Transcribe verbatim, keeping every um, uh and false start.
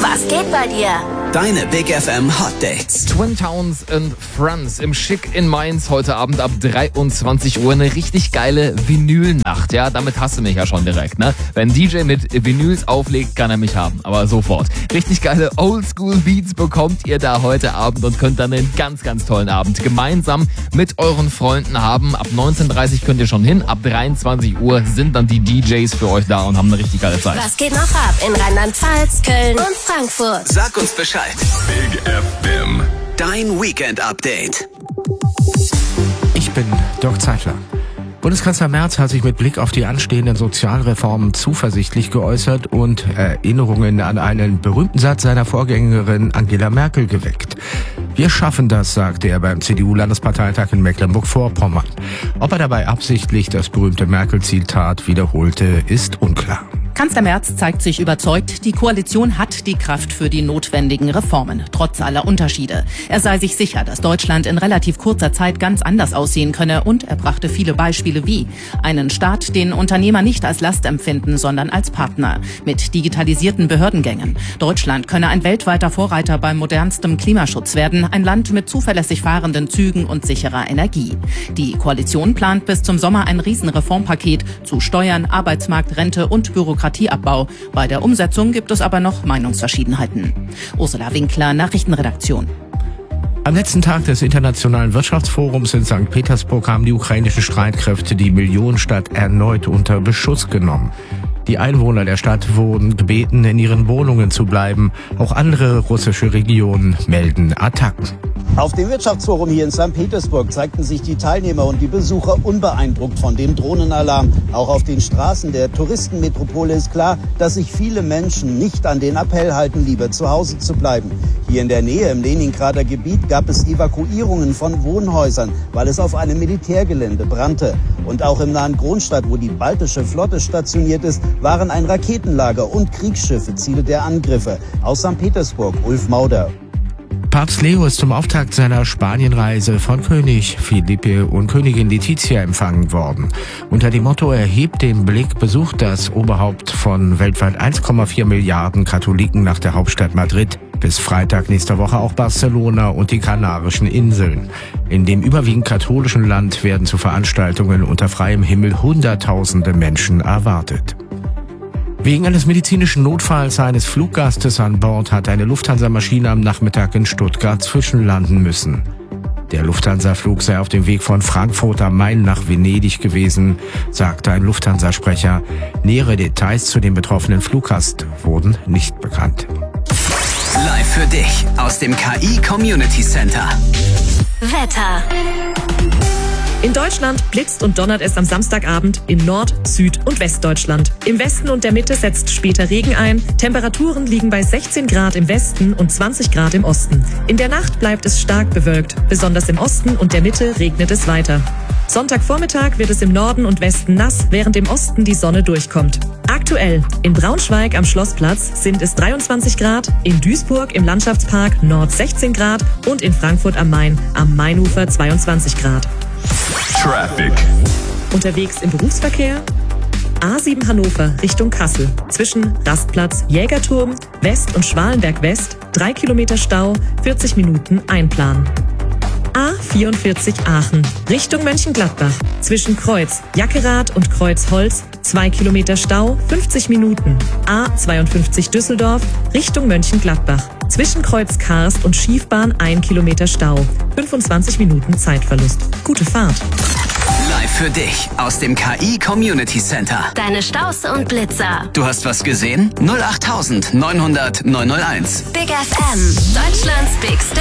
Was geht bei dir? Deine Big F M Hot Dates. Twin Towns and Friends im Schick in Mainz heute Abend ab dreiundzwanzig Uhr. Eine richtig geile Vinylnacht. Ja, damit hast du mich ja schon direkt, ne? Wenn ein D J mit Vinyls auflegt, kann er mich haben. Aber sofort. Richtig geile Oldschool-Beats bekommt ihr da heute Abend und könnt dann einen ganz, ganz tollen Abend gemeinsam mit euren Freunden haben. Ab neunzehn Uhr dreißig könnt ihr schon hin. Ab dreiundzwanzig Uhr sind dann die D Js für euch da und haben eine richtig geile Zeit. Was geht noch ab in Rheinland-Pfalz, Köln und Frankfurt? Sag uns Bescheid. Big F M. Dein Weekend-Update. Ich bin Dirk Zeitler. Bundeskanzler Merz hat sich mit Blick auf die anstehenden Sozialreformen zuversichtlich geäußert und Erinnerungen an einen berühmten Satz seiner Vorgängerin Angela Merkel geweckt. Wir schaffen das, sagte er beim C D U-Landesparteitag in Mecklenburg-Vorpommern. Ob er dabei absichtlich das berühmte Merkel-Zitat wiederholte, ist unklar. Kanzler Merz zeigt sich überzeugt, die Koalition hat die Kraft für die notwendigen Reformen, trotz aller Unterschiede. Er sei sich sicher, dass Deutschland in relativ kurzer Zeit ganz anders aussehen könne und er brachte viele Beispiele wie einen Staat, den Unternehmer nicht als Last empfinden, sondern als Partner, mit digitalisierten Behördengängen. Deutschland könne ein weltweiter Vorreiter beim modernstem Klimaschutz werden, ein Land mit zuverlässig fahrenden Zügen und sicherer Energie. Die Koalition plant bis zum Sommer ein Riesenreformpaket zu Steuern, Arbeitsmarkt, Rente und Bürokratie. Abbau. Bei der Umsetzung gibt es aber noch Meinungsverschiedenheiten. Ursula Winkler, Nachrichtenredaktion. Am letzten Tag des Internationalen Wirtschaftsforums in Sankt Petersburg haben die ukrainischen Streitkräfte die Millionenstadt erneut unter Beschuss genommen. Die Einwohner der Stadt wurden gebeten, in ihren Wohnungen zu bleiben. Auch andere russische Regionen melden Attacken. Auf dem Wirtschaftsforum hier in Sankt Petersburg zeigten sich die Teilnehmer und die Besucher unbeeindruckt von dem Drohnenalarm. Auch auf den Straßen der Touristenmetropole ist klar, dass sich viele Menschen nicht an den Appell halten, lieber zu Hause zu bleiben. Hier in der Nähe im Leningrader Gebiet gab es Evakuierungen von Wohnhäusern, weil es auf einem Militärgelände brannte. Und auch im nahen Kronstadt, wo die baltische Flotte stationiert ist, waren ein Raketenlager und Kriegsschiffe Ziele der Angriffe. Aus Sankt Petersburg, Ulf Mauder. Papst Leo ist zum Auftakt seiner Spanienreise von König Felipe und Königin Letizia empfangen worden. Unter dem Motto "Erhebt den Blick" besucht das Oberhaupt von weltweit eins Komma vier Milliarden Katholiken nach der Hauptstadt Madrid bis Freitag nächster Woche auch Barcelona und die Kanarischen Inseln. In dem überwiegend katholischen Land werden zu Veranstaltungen unter freiem Himmel Hunderttausende Menschen erwartet. Wegen eines medizinischen Notfalls eines Fluggastes an Bord hat eine Lufthansa-Maschine am Nachmittag in Stuttgart zwischenlanden müssen. Der Lufthansa-Flug sei auf dem Weg von Frankfurt am Main nach Venedig gewesen, sagte ein Lufthansa-Sprecher. Nähere Details zu dem betroffenen Fluggast wurden nicht bekannt. Live für dich aus dem K I Community Center. Wetter. In Deutschland blitzt und donnert es am Samstagabend in Nord-, Süd- und Westdeutschland. Im Westen und der Mitte setzt später Regen ein. Temperaturen liegen bei sechzehn Grad im Westen und zwanzig Grad im Osten. In der Nacht bleibt es stark bewölkt. Besonders im Osten und der Mitte regnet es weiter. Sonntagvormittag wird es im Norden und Westen nass, während im Osten die Sonne durchkommt. Aktuell in Braunschweig am Schlossplatz sind es dreiundzwanzig Grad, in Duisburg im Landschaftspark Nord sechzehn Grad und in Frankfurt am Main am Mainufer zweiundzwanzig Grad. Traffic. Unterwegs im Berufsverkehr? A sieben Hannover Richtung Kassel. Zwischen Rastplatz Jägerturm, West und Schwalenberg West, drei Kilometer Stau, vierzig Minuten einplanen. A vierundvierzig Aachen Richtung Mönchengladbach. Zwischen Kreuz Jackerath und Kreuz Holz, zwei Kilometer Stau, fünfzig Minuten. A zweiundfünfzig Düsseldorf Richtung Mönchengladbach. Zwischen Kreuz Karst und Schiefbahn ein Kilometer Stau, fünfundzwanzig Minuten Zeitverlust. Gute Fahrt. Live für dich aus dem K I Community Center. Deine Staus und Blitzer. Du hast was gesehen? null acht neun null null neun null eins. Big F M. Deutschlands Big